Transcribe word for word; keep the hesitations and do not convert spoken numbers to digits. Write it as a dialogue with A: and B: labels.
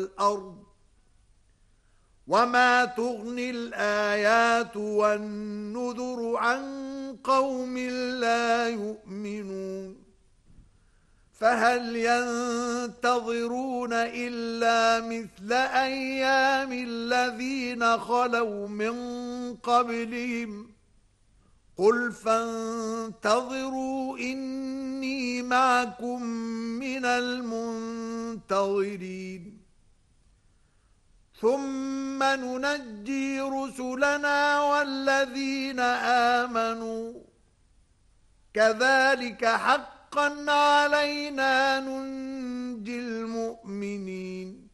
A: والأرض وما تغني الآيات والنذر عن قوم لا يؤمنون فهل ينتظرون إلا مثل أيام الذين خلوا من قبلهم قل فانتظروا إني معكم من المنتظرين ثم ننجي رسلنا والذين آمنوا كذلك حقا علينا ننجي المؤمنين